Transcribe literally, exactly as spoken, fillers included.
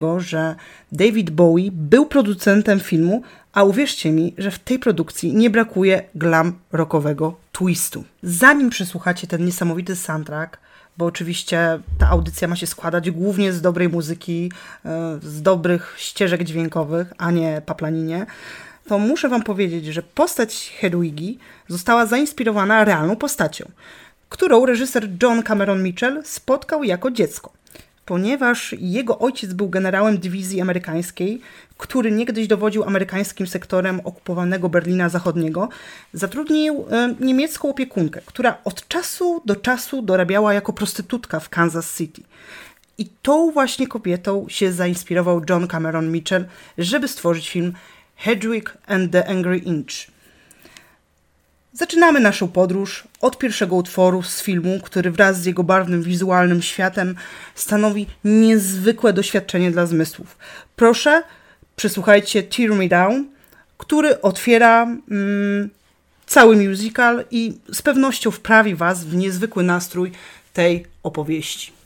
że David Bowie był producentem filmu, a uwierzcie mi, że w tej produkcji nie brakuje glam rockowego twistu. Zanim przesłuchacie ten niesamowity soundtrack, bo oczywiście ta audycja ma się składać głównie z dobrej muzyki, z dobrych ścieżek dźwiękowych, a nie paplaninie, to muszę wam powiedzieć, że postać Hedwigi została zainspirowana realną postacią, którą reżyser John Cameron Mitchell spotkał jako dziecko. Ponieważ jego ojciec był generałem dywizji amerykańskiej, który niegdyś dowodził amerykańskim sektorem okupowanego Berlina Zachodniego, zatrudnił e, niemiecką opiekunkę, która od czasu do czasu dorabiała jako prostytutka w Kansas City. I tą właśnie kobietą się zainspirował John Cameron Mitchell, żeby stworzyć film Hedwig and the Angry Inch. Zaczynamy naszą podróż od pierwszego utworu z filmu, który wraz z jego barwnym, wizualnym światem stanowi niezwykłe doświadczenie dla zmysłów. Proszę, przysłuchajcie Tear Me Down, który otwiera mm, cały musical i z pewnością wprawi was w niezwykły nastrój tej opowieści.